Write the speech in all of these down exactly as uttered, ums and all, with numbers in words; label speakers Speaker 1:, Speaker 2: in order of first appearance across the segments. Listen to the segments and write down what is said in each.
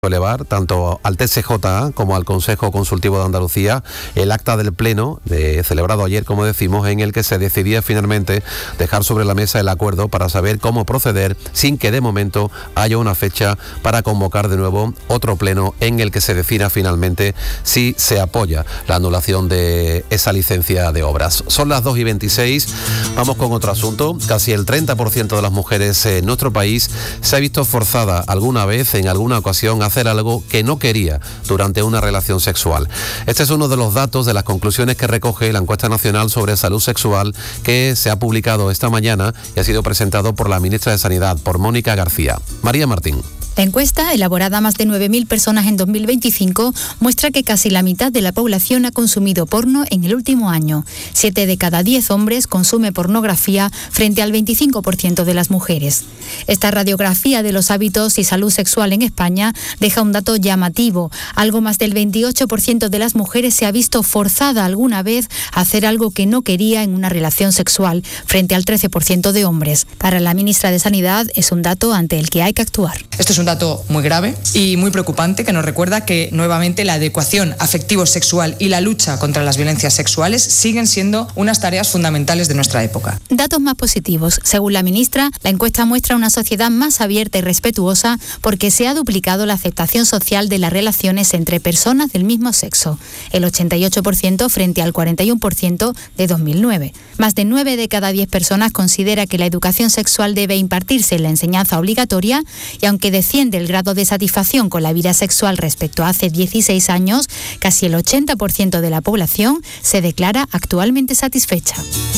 Speaker 1: elevar tanto al T C J A como al Consejo Consultivo de Andalucía el acta del Pleno de, celebrado ayer, como decimos, en el que se decidía finalmente dejar sobre la mesa el acuerdo para saber cómo proceder sin que de momento haya una fecha para convocar de nuevo otro pleno en el que se defina finalmente si se apoya la anulación de esa licencia de obras. Son las dos y veintiséis, vamos con otro asunto. Casi el treinta por ciento de las mujeres en nuestro país se ha visto forzada alguna vez, en alguna ocasión, a hacer algo que no quería durante una relación sexual. Este es uno de los datos de las conclusiones que recoge la encuesta nacional sobre salud sexual que se ha publicado esta mañana y ha sido presentado por la ministra de Sanidad, por Mónica García. María Martín.
Speaker 2: La encuesta, elaborada a más de nueve mil personas en dos mil veinticinco, muestra que casi la mitad de la población ha consumido porno en el último año. Siete de cada diez hombres consume pornografía frente al veinticinco por ciento de las mujeres. Esta radiografía de los hábitos y salud sexual en España deja un dato llamativo. Algo más del veintiocho por ciento de las mujeres se ha visto forzada alguna vez a hacer algo que no quería en una relación sexual, frente al trece por ciento de hombres. Para la ministra de Sanidad es un dato ante el que hay que actuar.
Speaker 3: Esto es un dato muy grave y muy preocupante que nos recuerda que nuevamente la adecuación afectivo-sexual y la lucha contra las violencias sexuales siguen siendo unas tareas fundamentales de nuestra época.
Speaker 2: Datos más positivos. Según la ministra, la encuesta muestra una sociedad más abierta y respetuosa porque se ha duplicado la aceptación social de las relaciones entre personas del mismo sexo, el ochenta y ocho por ciento frente al cuarenta y uno por ciento de dos mil nueve. Más de nueve de cada diez personas considera que la educación sexual debe impartirse en la enseñanza obligatoria y aunque desciende el grado de satisfacción con la vida sexual respecto a hace dieciséis años, casi el ochenta por ciento de la población se declara actualmente satisfecha.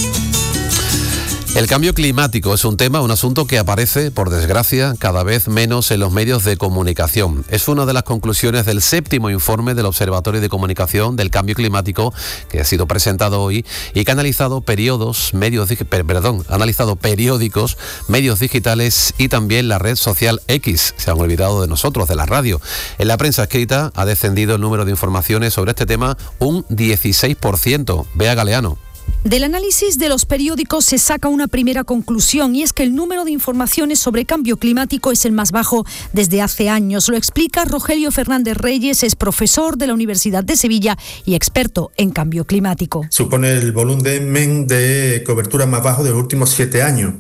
Speaker 1: El cambio climático es un tema, un asunto que aparece, por desgracia, cada vez menos en los medios de comunicación. Es una de las conclusiones del séptimo informe del Observatorio de Comunicación del Cambio Climático, que ha sido presentado hoy y que ha analizado periodos, medios, perdón, ha analizado periódicos, medios digitales y también la red social X. Se han olvidado de nosotros, de la radio. En la prensa escrita ha descendido el número de informaciones sobre este tema un dieciséis por ciento. Bea Galeano.
Speaker 4: Del análisis de los periódicos se saca una primera conclusión y es que el número de informaciones sobre cambio climático es el más bajo desde hace años. Lo explica Rogelio Fernández Reyes, es profesor de la Universidad de Sevilla y experto en cambio climático.
Speaker 5: Supone el volumen de cobertura más bajo de los últimos siete años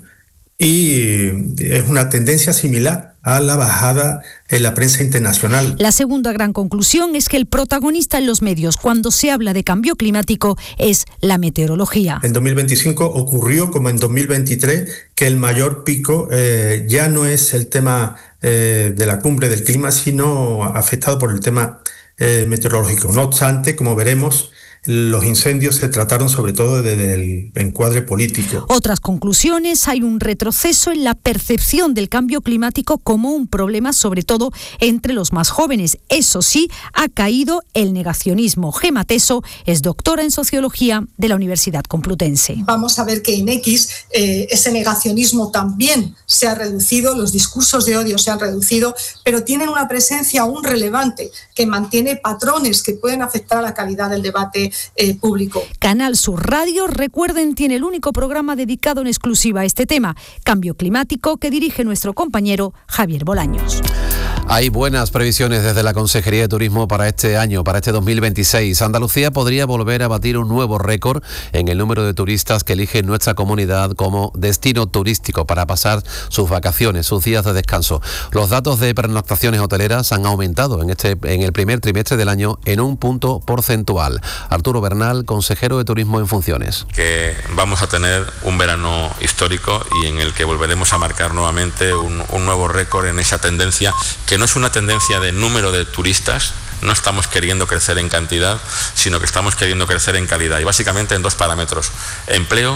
Speaker 5: y es una tendencia similar a la bajada en la prensa internacional.
Speaker 4: La segunda gran conclusión es que el protagonista en los medios cuando se habla de cambio climático es la meteorología.
Speaker 5: En dos mil veinticinco ocurrió como en dos mil veintitrés que el mayor pico eh, ya no es el tema eh, de la cumbre del clima, sino afectado por el tema eh, meteorológico. No obstante, como veremos, los incendios se trataron sobre todo desde el encuadre político.
Speaker 4: Otras conclusiones: hay un retroceso en la percepción del cambio climático como un problema, sobre todo entre los más jóvenes. Eso sí, ha caído el negacionismo. Gema Teso es doctora en Sociología de la Universidad Complutense.
Speaker 6: Vamos a ver que en X eh, ese negacionismo también se ha reducido, los discursos de odio se han reducido, pero tienen una presencia aún relevante que mantiene patrones que pueden afectar a la calidad del debate Eh, público.
Speaker 4: Canal Sur Radio, recuerden, tiene el único programa dedicado en exclusiva a este tema, cambio climático, que dirige nuestro compañero Javier Bolaños.
Speaker 1: Hay buenas previsiones desde la Consejería de Turismo para este año, para este dos mil veintiséis. Andalucía podría volver a batir un nuevo récord en el número de turistas que elige nuestra comunidad como destino turístico para pasar sus vacaciones, sus días de descanso. Los datos de pernoctaciones hoteleras han aumentado en este en el primer trimestre del año en un punto porcentual. Arturo Bernal, consejero de Turismo en funciones.
Speaker 7: Que vamos a tener un verano histórico y en el que volveremos a marcar nuevamente un, un nuevo récord en esa tendencia, que no es una tendencia de número de turistas. No estamos queriendo crecer en cantidad, sino que estamos queriendo crecer en calidad, y básicamente en dos parámetros: empleo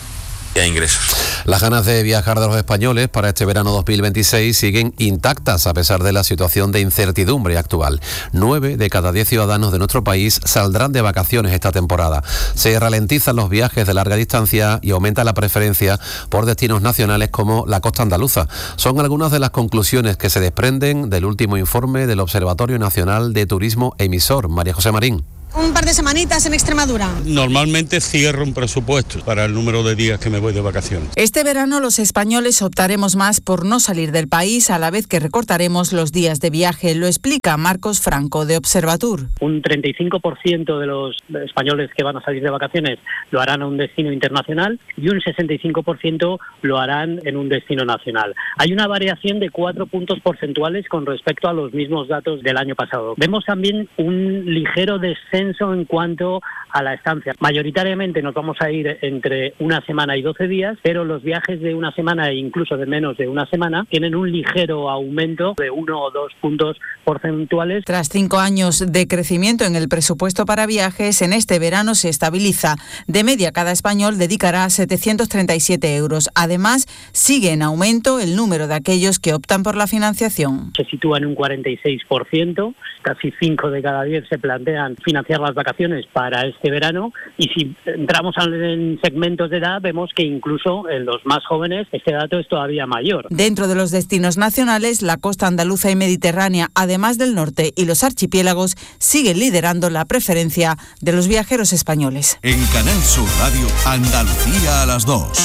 Speaker 7: e ingresos.
Speaker 1: Las ganas de viajar de los españoles para este verano dos mil veintiséis siguen intactas a pesar de la situación de incertidumbre actual. Nueve de cada diez ciudadanos de nuestro país saldrán de vacaciones esta temporada. Se ralentizan los viajes de larga distancia y aumenta la preferencia por destinos nacionales como la costa andaluza. Son algunas de las conclusiones que se desprenden del último informe del Observatorio Nacional de Turismo emisor. María José Marín.
Speaker 8: Un par de semanitas en Extremadura.
Speaker 9: Normalmente cierro un presupuesto para el número de días que me voy de vacaciones.
Speaker 10: Este verano los españoles optaremos más por no salir del país, a la vez que recortaremos los días de viaje. Lo explica Marcos Franco, de Observatur.
Speaker 11: Un treinta y cinco por ciento de los españoles que van a salir de vacaciones lo harán a un destino internacional y un sesenta y cinco por ciento lo harán en un destino nacional. Hay una variación de cuatro puntos porcentuales con respecto a los mismos datos del año pasado. Vemos también un ligero descenso en cuanto a la estancia. Mayoritariamente nos vamos a ir entre una semana y doce días, pero los viajes de una semana e incluso de menos de una semana tienen un ligero aumento de uno o dos puntos porcentuales.
Speaker 10: Tras cinco años de crecimiento en el presupuesto para viajes, en este verano se estabiliza. De media, cada español dedicará setecientos treinta y siete euros. Además, sigue en aumento el número de aquellos que optan por la financiación.
Speaker 11: Se sitúa en un cuarenta y seis por ciento, casi cinco de cada diez se plantean financiar las vacaciones para este verano, y si entramos en segmentos de edad vemos que incluso en los más jóvenes este dato es todavía mayor.
Speaker 10: Dentro de los destinos nacionales, la costa andaluza y mediterránea, además del norte y los archipiélagos, siguen liderando la preferencia de los viajeros españoles.
Speaker 12: En Canal Sur Radio, Andalucía a las dos.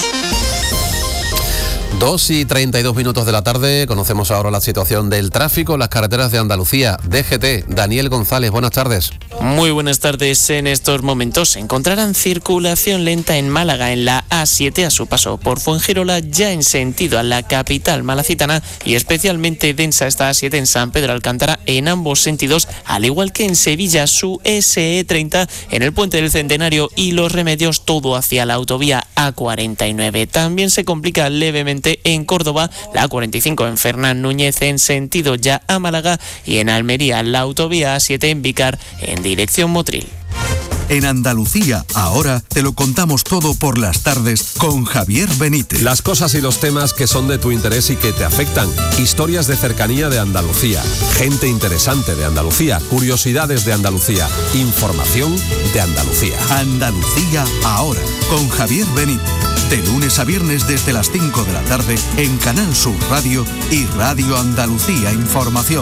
Speaker 1: dos y treinta y dos minutos de la tarde, conocemos ahora la situación del tráfico en las carreteras de Andalucía. D G T, Daniel González, buenas tardes.
Speaker 13: Muy buenas tardes. En estos momentos encontrarán circulación lenta en Málaga en la A siete a su paso por Fuengirola, ya en sentido a la capital malacitana, y especialmente densa esta A siete en San Pedro Alcántara en ambos sentidos, al igual que en Sevilla su S E treinta en el Puente del Centenario y Los Remedios, todo hacia la autovía A cuarenta y nueve. También se complica levemente en Córdoba la A cuarenta y cinco en Fernán Núñez en sentido ya a Málaga, y en Almería la autovía A siete en Vícar en dirección Motril.
Speaker 12: En Andalucía, ahora te lo contamos todo por las tardes con Javier Benítez.
Speaker 14: Las cosas y los temas que son de tu interés y que te afectan. Historias de cercanía de Andalucía. Gente interesante de Andalucía. Curiosidades de Andalucía. Información de Andalucía.
Speaker 12: Andalucía, ahora, con Javier Benítez. De lunes a viernes desde las cinco de la tarde en Canal Sur Radio y Radio Andalucía Información.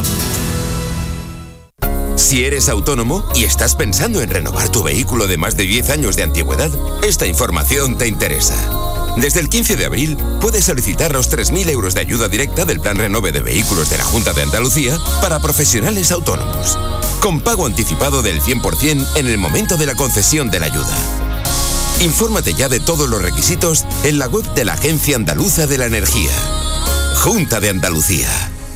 Speaker 15: Si eres autónomo y estás pensando en renovar tu vehículo de más de diez años de antigüedad, esta información te interesa. Desde el quince de abril puedes solicitar los tres mil euros de ayuda directa del Plan Renove de Vehículos de la Junta de Andalucía para profesionales autónomos, con pago anticipado del cien por ciento en el momento de la concesión de la ayuda. Infórmate ya de todos los requisitos en la web de la Agencia Andaluza de la Energía. Junta de Andalucía.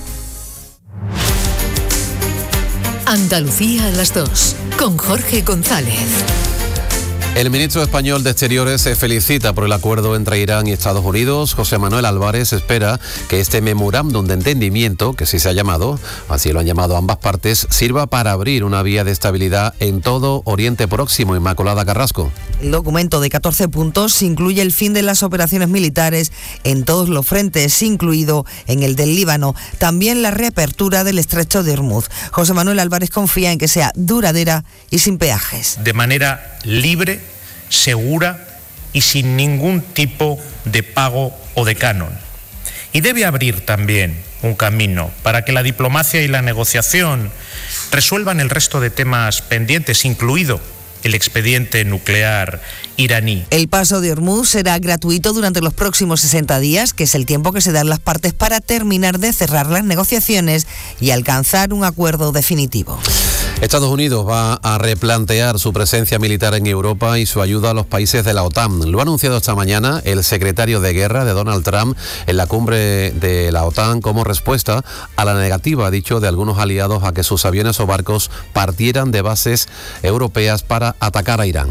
Speaker 16: Andalucía a las dos, con Jorge González.
Speaker 1: El ministro español de Exteriores se felicita por el acuerdo entre Irán y Estados Unidos. José Manuel Álvarez espera que este memorándum de entendimiento, que sí se ha llamado, así lo han llamado ambas partes, sirva para abrir una vía de estabilidad en todo Oriente Próximo. Inmaculada Carrasco.
Speaker 17: El documento de catorce puntos incluye el fin de las operaciones militares en todos los frentes, incluido en el del Líbano. También la reapertura del estrecho de Hormuz. José Manuel Álvarez confía en que sea duradera y sin peajes.
Speaker 18: De manera libre, segura y sin ningún tipo de pago o de canon. Y debe abrir también un camino para que la diplomacia y la negociación resuelvan el resto de temas pendientes, incluido el expediente nuclear iraní.
Speaker 17: El paso de Hormuz será gratuito durante los próximos sesenta días, que es el tiempo que se dan las partes para terminar de cerrar las negociaciones y alcanzar un acuerdo definitivo.
Speaker 1: Estados Unidos va a replantear su presencia militar en Europa y su ayuda a los países de la OTAN. Lo ha anunciado esta mañana el secretario de Guerra de Donald Trump en la cumbre de la OTAN como respuesta a la negativa, ha dicho, de algunos aliados a que sus aviones o barcos partieran de bases europeas para atacar a Irán.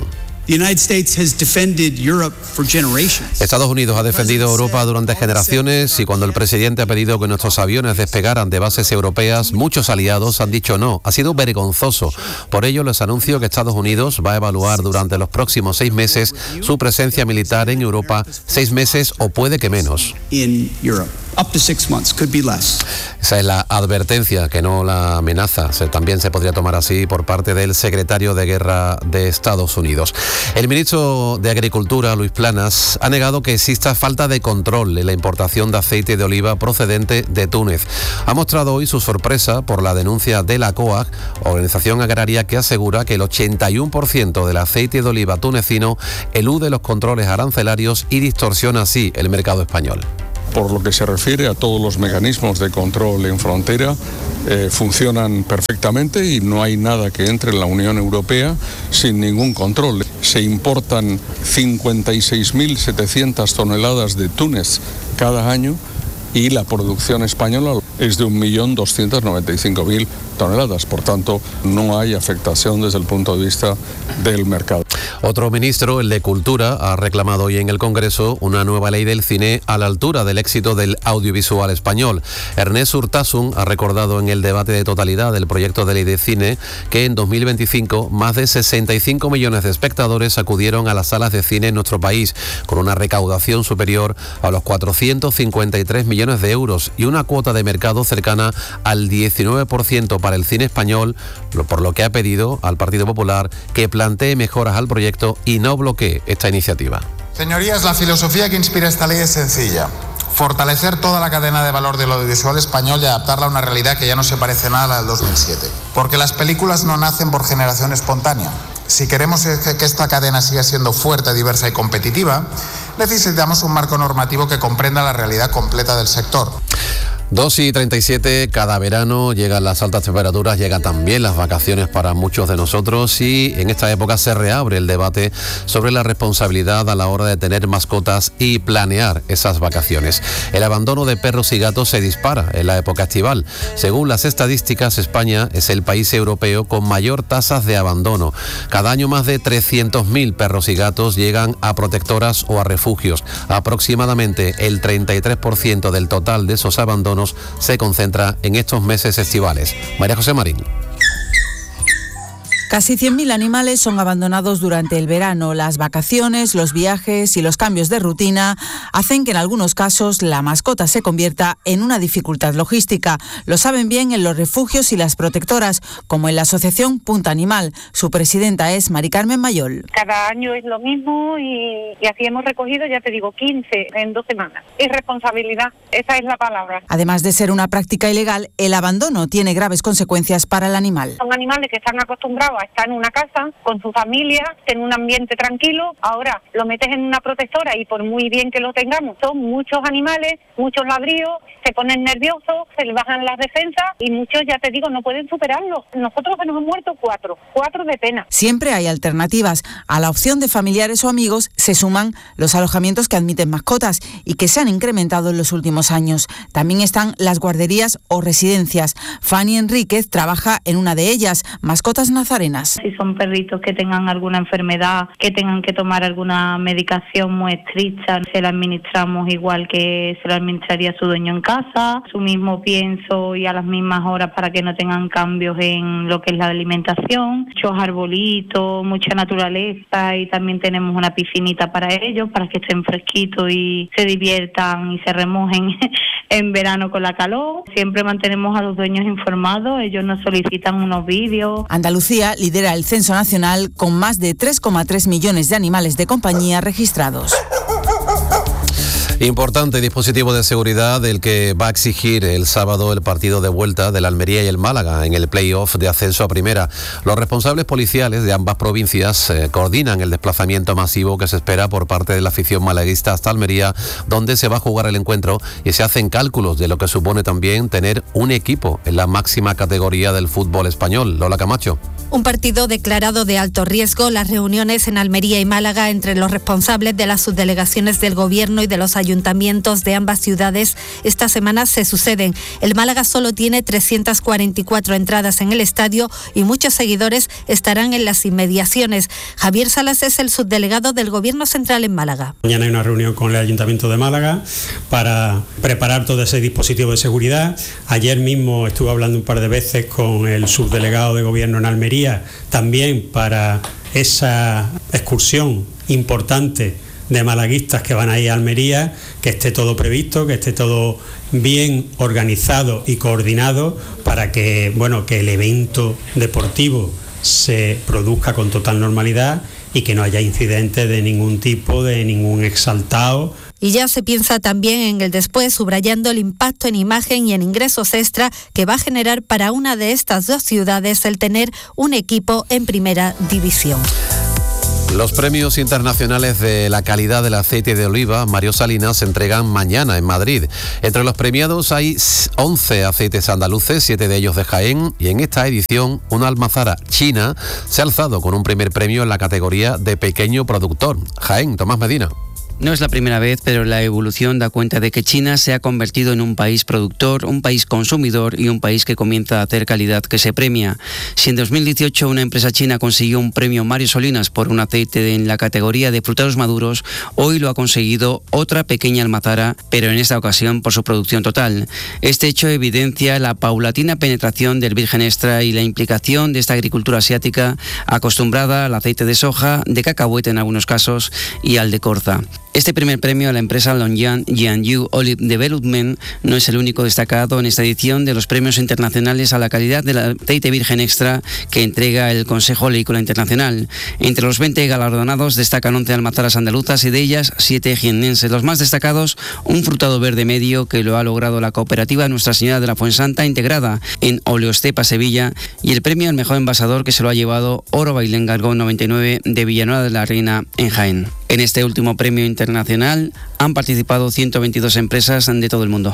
Speaker 1: Estados Unidos ha defendido a Europa durante generaciones, y cuando el presidente ha pedido que nuestros aviones despegaran de bases europeas, muchos aliados han dicho no. Ha sido vergonzoso. Por ello les anuncio que Estados Unidos va a evaluar durante los próximos seis meses su presencia militar en Europa, seis meses o puede que menos.
Speaker 19: up to six months, could be less.
Speaker 1: Esa es la advertencia, que no la amenaza. Se, también se podría tomar así por parte del secretario de Guerra de Estados Unidos. El ministro de Agricultura, Luis Planas, ha negado que exista falta de control en la importación de aceite de oliva procedente de Túnez. Ha mostrado hoy su sorpresa por la denuncia de la COAG, organización agraria que asegura que el ochenta y uno por ciento del aceite de oliva tunecino elude los controles arancelarios y distorsiona así el mercado español.
Speaker 20: Por lo que se refiere a todos los mecanismos de control en frontera, eh, funcionan perfectamente y no hay nada que entre en la Unión Europea sin ningún control. Se importan cincuenta y seis mil setecientas toneladas de Túnez cada año y la producción española es de un millón doscientas noventa y cinco mil toneladas. Por tanto, no hay afectación desde el punto de vista del mercado.
Speaker 1: Otro ministro, el de Cultura, ha reclamado hoy en el Congreso una nueva ley del cine a la altura del éxito del audiovisual español. Ernest Urtasun ha recordado en el debate de totalidad del proyecto de ley de cine que en dos mil veinticinco más de sesenta y cinco millones de espectadores acudieron a las salas de cine en nuestro país, con una recaudación superior a los cuatrocientos cincuenta y tres millones de euros y una cuota de mercado cercana al diecinueve por ciento para el cine español, por lo que ha pedido al Partido Popular que plantee mejoras al proyecto y no bloquee esta iniciativa.
Speaker 21: Señorías, la filosofía que inspira esta ley es sencilla: fortalecer toda la cadena de valor del audiovisual español y adaptarla a una realidad que ya no se parece nada a la del dos mil siete. Porque las películas no nacen por generación espontánea. Si queremos que esta cadena siga siendo fuerte, diversa y competitiva, necesitamos un marco normativo que comprenda la realidad completa del sector.
Speaker 1: dos y treinta y siete, cada verano llegan las altas temperaturas, llegan también las vacaciones para muchos de nosotros y en esta época se reabre el debate sobre la responsabilidad a la hora de tener mascotas y planear esas vacaciones. El abandono de perros y gatos se dispara en la época estival. Según las estadísticas, España es el país europeo con mayor tasas de abandono. Cada año más de trescientos mil perros y gatos llegan a protectoras o a refugios. Aproximadamente el treinta y tres por ciento del total de esos abandonos se concentra en estos meses estivales. María José Marín.
Speaker 10: Casi cien mil animales son abandonados durante el verano. Las vacaciones, los viajes y los cambios de rutina hacen que en algunos casos la mascota se convierta en una dificultad logística. Lo saben bien en los refugios y las protectoras, como en la asociación Punta Animal. Su presidenta es Mari Carmen Mayol.
Speaker 22: Cada año es lo mismo y, y así hemos recogido, ya te digo, quince en dos semanas. Es responsabilidad, esa es la palabra.
Speaker 10: Además de ser una práctica ilegal, el abandono tiene graves consecuencias para el animal.
Speaker 22: Son animales que están acostumbrados a estar en una casa con su familia, en un ambiente tranquilo. Ahora lo metes en una protectora y por muy bien que lo tengamos, son muchos animales, muchos ladrillos, se ponen nerviosos, se les bajan las defensas y muchos, ya te digo, no pueden superarlo. Nosotros se nos han muerto cuatro, cuatro de pena.
Speaker 10: Siempre hay alternativas. A la opción de familiares o amigos se suman los alojamientos que admiten mascotas y que se han incrementado en los últimos años. También están las guarderías o residencias. Fanny Enríquez trabaja en una de ellas, Mascotas Nazarenas.
Speaker 23: Si son perritos que tengan alguna enfermedad, que tengan que tomar alguna medicación muy estricta, se la administramos igual que se la administraría su dueño en casa, su mismo pienso y a las mismas horas para que no tengan cambios en lo que es la alimentación, muchos arbolitos, mucha naturaleza y también tenemos una piscinita para ellos, para que estén fresquitos y se diviertan y se remojen en verano con la calor. Siempre mantenemos a los dueños informados, ellos nos solicitan unos vídeos.
Speaker 10: Andalucía lidera el censo nacional con más de tres coma tres millones de animales de compañía registrados.
Speaker 1: Importante dispositivo de seguridad el que va a exigir el sábado el partido de vuelta del Almería y el Málaga en el play-off de ascenso a primera. Los responsables policiales de ambas provincias eh, coordinan el desplazamiento masivo que se espera por parte de la afición malaguista hasta Almería, donde se va a jugar el encuentro y se hacen cálculos de lo que supone también tener un equipo en la máxima categoría del fútbol español. Lola Camacho.
Speaker 2: Un partido declarado de alto riesgo. Las reuniones en Almería y Málaga entre los responsables de las subdelegaciones del Gobierno y de los ayuntamientos de ambas ciudades esta semana se suceden. El Málaga solo tiene trescientas cuarenta y cuatro entradas en el estadio y muchos seguidores estarán en las inmediaciones. Javier Salas es el subdelegado del Gobierno Central en Málaga.
Speaker 24: Mañana hay una reunión con el Ayuntamiento de Málaga para preparar todo ese dispositivo de seguridad. Ayer mismo estuve hablando un par de veces con el subdelegado de Gobierno en Almería, también para esa excursión importante de malaguistas que van a ir a Almería, que esté todo previsto, que esté todo bien organizado y coordinado para que, bueno, que el evento deportivo se produzca con total normalidad y que no haya incidentes de ningún tipo, de ningún exaltado.
Speaker 3: Y ya se piensa también en el después, subrayando el impacto en imagen y en ingresos extra que va a generar para una de estas dos ciudades el tener un equipo en primera división.
Speaker 1: Los premios internacionales de la calidad del aceite de oliva Mario Salinas se entregan mañana en Madrid. Entre los premiados hay once aceites andaluces, siete de ellos de Jaén, y en esta edición una almazara china se ha alzado con un primer premio en la categoría de pequeño productor. Jaén, Tomás Medina.
Speaker 4: No es la primera vez, pero la evolución da cuenta de que China se ha convertido en un país productor, un país consumidor y un país que comienza a hacer calidad que se premia. Si en dos mil dieciocho una empresa china consiguió un premio Mario Salinas por un aceite en la categoría de frutados maduros, hoy lo ha conseguido otra pequeña almazara, pero en esta ocasión por su producción total. Este hecho evidencia la paulatina penetración del virgen extra y la implicación de esta agricultura asiática acostumbrada al aceite de soja, de cacahuete en algunos casos y al de colza. Este primer premio a la empresa Longyang Jiangyu Olive Development no es el único destacado en esta edición de los premios internacionales a la calidad del aceite virgen extra que entrega el Consejo Oleícola Internacional. Entre los veinte galardonados destacan once almazaras andaluzas y de ellas siete jiennenses. Los más destacados, un frutado verde medio que lo ha logrado la cooperativa Nuestra Señora de la Fuensanta integrada en Oleostepa Sevilla, y el premio al mejor envasador que se lo ha llevado Oro Bailén Gargón noventa y nueve de Villanueva de la Reina en Jaén. En este último premio internacional han participado ciento veintidós empresas de todo el mundo.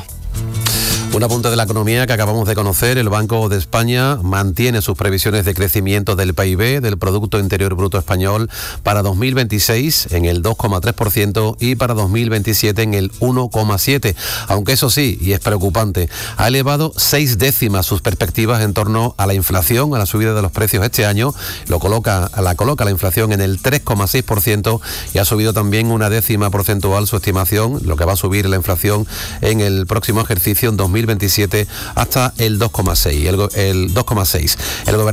Speaker 1: Un apunte de la economía que acabamos de conocer. El Banco de España mantiene sus previsiones de crecimiento del P I B, del Producto Interior Bruto Español, para dos mil veintiséis en el dos coma tres por ciento y para dos mil veintisiete en el uno coma siete por ciento. Aunque eso sí, y es preocupante, ha elevado seis décimas sus perspectivas en torno a la inflación, a la subida de los precios este año. Lo coloca, la coloca la inflación en el tres coma seis por ciento y ha subido también una décima porcentual su estimación, lo que va a subir la inflación en el próximo ejercicio en dos mil veintisiete hasta el dos coma seis. El, el dos coma seis. El